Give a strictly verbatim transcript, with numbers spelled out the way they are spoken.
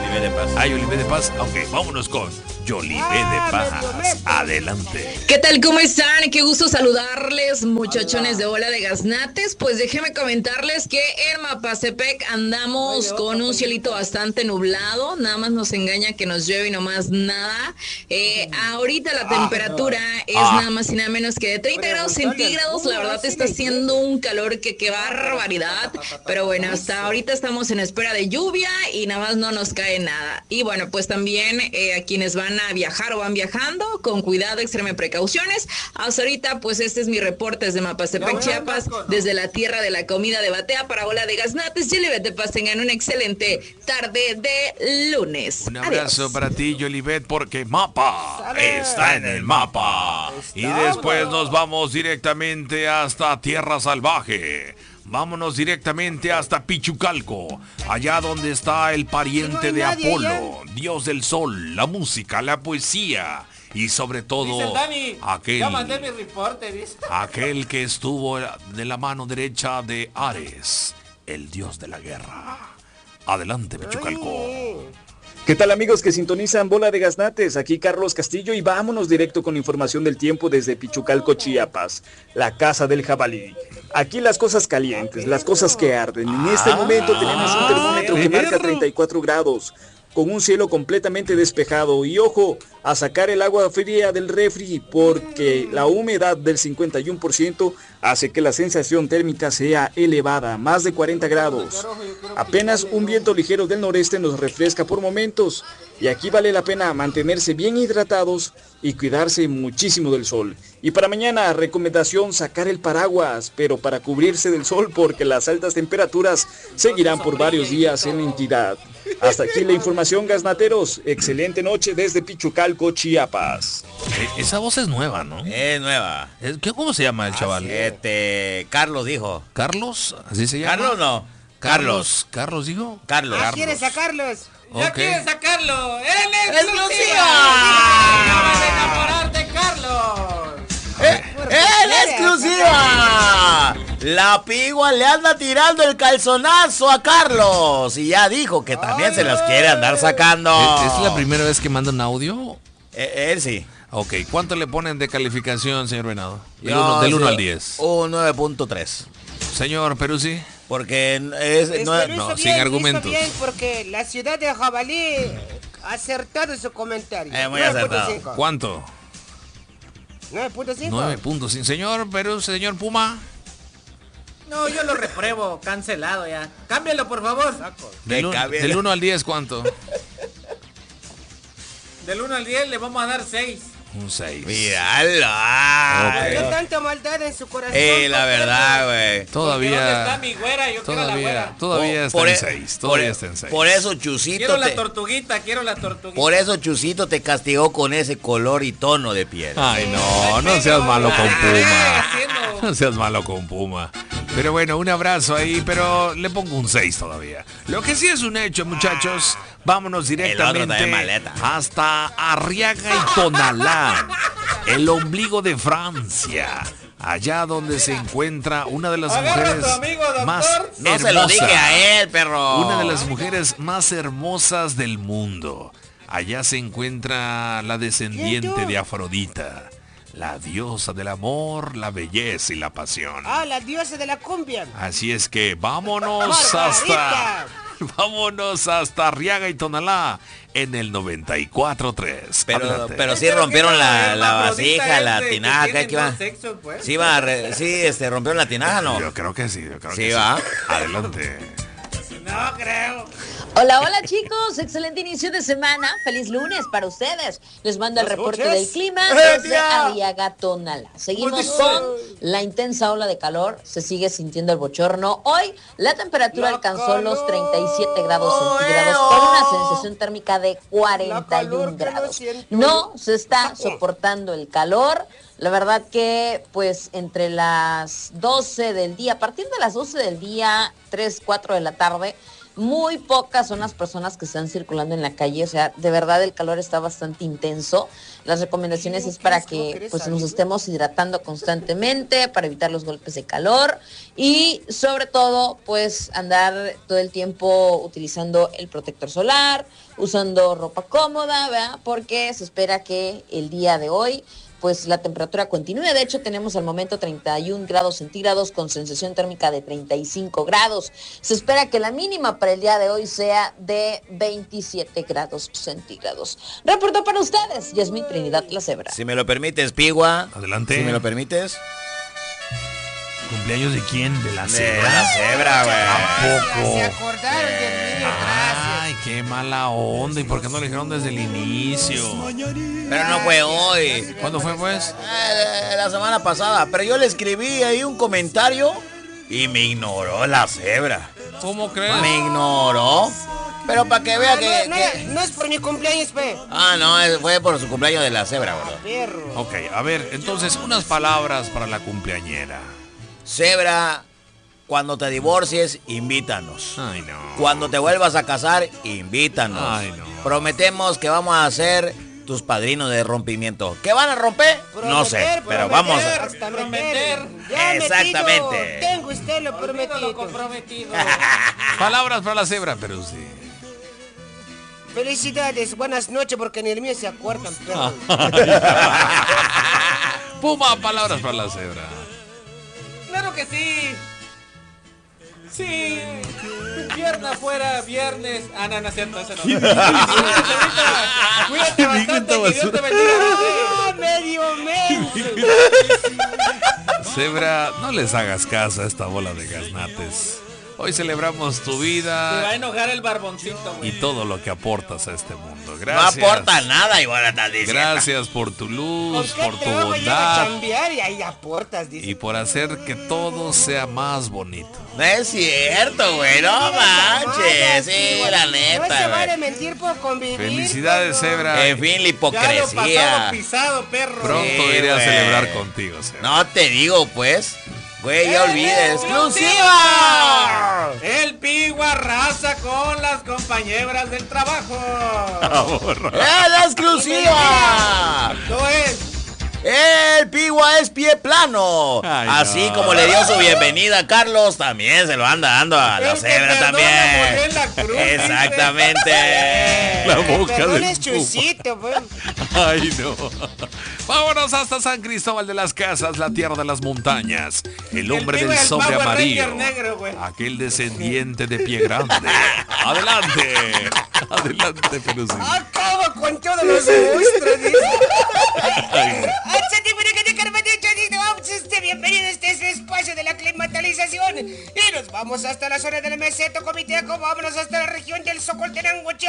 Yolivé de Paz. Ah, Yolivé de Paz. Ok, vámonos con Yolivé de Paz. Adelante. ¿Qué tal? ¿Cómo están? Qué gusto saludarles, muchachones de Bola de Gaznates. Pues déjenme comentarles que en Mapastepec andamos con un cielito bastante nublado. Nada más nos engaña que nos llueve y no más nada. Eh, ahorita la temperatura es nada más y nada menos que de treinta grados centígrados. La verdad está haciendo un calor que qué barbaridad. Pero bueno, hasta ahorita estamos en espera de lluvia y nada más no nos cae nada. Y bueno, pues también eh, a quienes van a viajar o van viajando, con cuidado, extreme precauciones. Hasta ahorita, pues este es mi reporte desde Mapastepec, Chiapas, desde la tierra de la comida de Batea para Bola de Gaznates. Yolivet de Paz, tengan una excelente tarde de lunes. Un abrazo Adiós. Para ti, Yolivet, porque Mapa ¡Sale! Está en el mapa. Está, y después bro. Nos vamos directamente hasta Tierra Salvaje. Vámonos directamente hasta Pichucalco, allá donde está el pariente no de Apolo, ya. Dios del sol, la música, la poesía y sobre todo Dani, aquel, ya mandé mi reporte, dice. aquel que estuvo de la mano derecha de Ares, el dios de la guerra. Adelante, Pichucalco. ¿Qué tal, amigos que sintonizan Bola de Gaznates? Aquí Carlos Castillo y vámonos directo con información del tiempo desde Pichucalco, Chiapas, la casa del jabalí. Aquí las cosas calientes, las cosas que arden. En este momento tenemos un termómetro que marca treinta y cuatro grados, con un cielo completamente despejado. Y ojo, a sacar el agua fría del refri, porque la humedad del cincuenta y uno por ciento hace que la sensación térmica sea elevada, más de cuarenta grados. Apenas un viento ligero del noreste nos refresca por momentos, y aquí vale la pena mantenerse bien hidratados y cuidarse muchísimo del sol. Y para mañana, recomendación, sacar el paraguas, pero para cubrirse del sol, porque las altas temperaturas seguirán por varios días en la entidad. Hasta aquí la información, gaznateros. Excelente noche desde Pichucalco, Chiapas. Eh, esa voz es nueva, ¿no? Es nueva. Es, ¿qué, ¿Cómo se llama el chaval? Este, Carlos dijo. ¿Carlos? ¿Así se llama? Carlos no. Carlos. ¿Carlos dijo? Carlos. ¿Ya quieres sacarlos? Okay. ¿Ya quieres sacarlo? ¡En exclusiva! ¡Acabas de enamorar de Carlos! ¡Eh, ¡En exclusiva! La Pigua le anda tirando el calzonazo a Carlos y ya dijo que también Ay, se las quiere andar sacando. ¿Es, es la primera vez que manda un audio? Eh, él sí. Ok, ¿cuánto le ponen de calificación, señor Venado? Del no, uno sí, al diez. Un nueve punto tres. Señor Peruzzi. Porque es, este, no, no, no bien, sin argumentos. Bien porque la ciudad de Jabalí ha acertado su comentario. Eh, muy acertado. ¿Cuánto? nueve punto cinco. nueve punto cinco. Señor Peruzzi, señor Puma. No, yo lo repruebo, cancelado ya. Cámbialo, por favor. Del, un, del uno al diez, ¿cuánto? Del uno al diez le vamos a dar seis. Un seis. Míralo. Okay. ¿Qué tanta maldad en su corazón? Eh, la verdad, güey. Todavía. ¿Dónde está mi güera? Yo todavía, quiero la güera. Todavía está en seis. Todavía está en seis. Por eso, Chusito. Quiero te... la tortuguita, quiero la tortuguita. Por eso, Chusito te castigó con ese color y tono de piel. Ay, no, no seas malo con Puma. No seas malo con Puma. Pero bueno, un abrazo ahí, pero le pongo un seis todavía. Lo que sí es un hecho, muchachos, vámonos directamente hasta Arriaga y Tonalá, el ombligo de Francia, allá donde se encuentra una de las mujeres amigo, más hermosas. No se lo dije a él, perro. Una de las mujeres más hermosas del mundo. Allá se encuentra la descendiente de Afrodita. La diosa del amor, la belleza y la pasión. Ah, la diosa de la cumbia. Así es que vámonos hasta... Vámonos hasta Arriaga y Tonalá en el noventa y cuatro tres. Pero, pero sí rompieron la, la vasija, la tinaja. ¿Qué iba? Pues. Sí, va, re, sí, este, rompieron la tinaja, ¿no? Yo creo que sí, yo creo sí, que sí. va. Adelante. No creo. Hola, hola chicos, excelente inicio de semana, feliz lunes para ustedes. Les mando el reporte del clima desde Arriaga, Tonalá. Seguimos con la intensa ola de calor, se sigue sintiendo el bochorno. Hoy la temperatura alcanzó los treinta y siete grados centígrados con una sensación térmica de cuarenta y uno grados. No se está soportando el calor. La verdad que pues entre las doce del día, a partir de las doce del día, tres, cuatro de la tarde, Muy pocas son las personas que están circulando en la calle, o sea, de verdad el calor está bastante intenso. Las recomendaciones es para que pues nos estemos hidratando constantemente, para evitar los golpes de calor y sobre todo pues andar todo el tiempo utilizando el protector solar, usando ropa cómoda, ¿verdad? Porque se espera que el día de hoy pues la temperatura continúe. De hecho, tenemos al momento treinta y un grados centígrados con sensación térmica de treinta y cinco grados. Se espera que la mínima para el día de hoy sea de veintisiete grados centígrados. Reportó para ustedes, Yasmín Trinidad La Cebra. Si me lo permites, Pigua. Adelante. Si me lo permites. ¿Cumpleaños de quién? De la De cebra. la cebra, güey. ¿A poco? Se acordaron del niño, gracias. Ay, qué mala onda. ¿Y por qué no le dijeron desde el inicio? Pero no fue hoy. ¿Cuándo fue, pues? Eh, la semana pasada. Pero yo le escribí ahí un comentario y me ignoró la cebra. ¿Cómo crees? Me ignoró. Pero para que vea Ah, que, no, no, que- no es por mi cumpleaños, pe. Ah, no, es- fue por su cumpleaños de la cebra, ¿verdad? Perro. Ok, a ver, entonces unas palabras para la cumpleañera. Cebra, cuando te divorcies, invítanos. Ay, no. Cuando te vuelvas a casar, invítanos. Ay, no. Prometemos que vamos a ser tus padrinos de rompimiento. ¿Qué van a romper? no sé, Prometer, pero prometer, vamos a... hasta prometer. meter. Ya Exactamente. metido. Tengo usted lo Olvídalo prometido. comprometido. Palabras para la cebra, pero sí. Felicidades, buenas noches, porque en el mío se acuerdan, perro. Puma, palabras para la cebra. Claro que sí. Sí. Viernes fuera, viernes. Ah, no, no es cierto, ese no. Cuídate bastante, que Dios te bendiga. ¡Ah, medio mes! Cebra, no les hagas caso a esta bola de gaznates. Hoy celebramos tu Te va a vida enojar el barboncito, y güey. todo lo que aportas a este mundo. No Gracias. aporta nada, igual estás diciendo. Gracias por tu ¿Con luz, qué por tu trabajo llega a bondad chambear y ahí aportas, dice? y por hacer que todo sea más bonito. No es cierto, güey, no manches. Sí, la No se neta, vale güey. mentir por convivir. Felicidades, perro. Cebra. En fin, la Ya lo pasado hipocresía. pisado, perro. Pronto Sí, iré a güey. celebrar contigo, Cebra. No te digo, pues. Güey, ya ¡Eh, olvides. exclusiva! ¡Exclusiva! El Pigua arrasa con las compañeras del trabajo. ¡Es la exclusiva! Esto es. El Pigua es pie plano. Ay, Así no. como le dio su bienvenida a Carlos, también se lo anda dando a la El que cebra perdona murió también. en la cruz, Exactamente. La Que boca perdones, del Puma. Chusito, pues. Ay, no. Vámonos hasta San Cristóbal de las Casas, la tierra de las montañas. El hombre Pigua del es el sobre Power amarillo. Ranger negro, güey. Aquel descendiente de pie grande. Adelante. Adelante, pero sí. Acaba con todos los monstruos, dice. Ay, Vamos, este, bienvenido a este es el espacio de la climatalización. Y nos vamos hasta la zona del Meseto, Comiteco, vámonos hasta la región del Socoltenango,